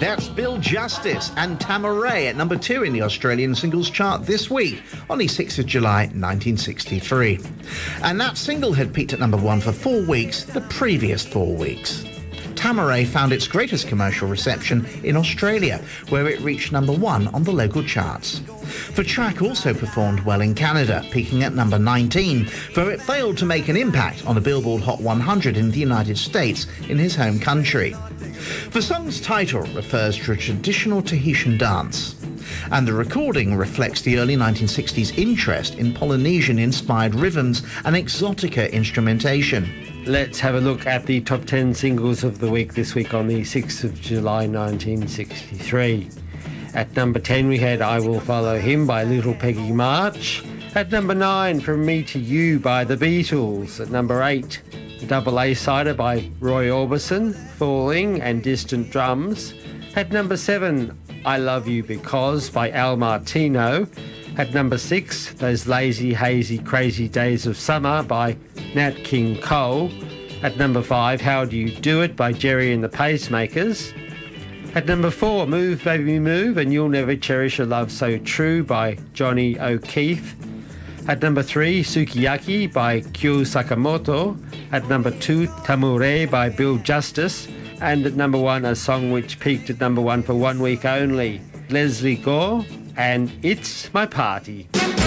That's Bill Justice and Tamaray at number 2 in the Australian singles chart this week, on the 6th of July 1963. And that single had peaked at number 1 for 4 weeks the previous 4 weeks. Tamaray found its greatest commercial reception in Australia, where it reached number 1 on the local charts. The track also performed well in Canada, peaking at number 19, though it failed to make an impact on the Billboard Hot 100 in the United States in his home country. The song's title refers to a traditional Tahitian dance, and the recording reflects the early 1960s interest in Polynesian-inspired rhythms and exotica instrumentation. Let's have a look at the top 10 singles of the week this week on the 6th of July 1963. At number 10 we had I Will Follow Him by Little Peggy March. At number 9, From Me to You by The Beatles. At number 8, the double A-sider by Roy Orbison, Falling and Distant Drums. At number 7, I Love You Because by Al Martino. At number 6, Those Lazy, Hazy, Crazy Days of Summer by Nat King Cole. At number 5, How Do You Do It by Jerry and the Pacemakers. At number 4, Move Baby Move and You'll Never Cherish a Love So True by Johnny O'Keefe. At number 3, Sukiyaki by Kyo Sakamoto. At number 2, Tamure by Bill Justice. And at number 1, a song which peaked at number 1 for 1 week only, Leslie Gore and It's My Party.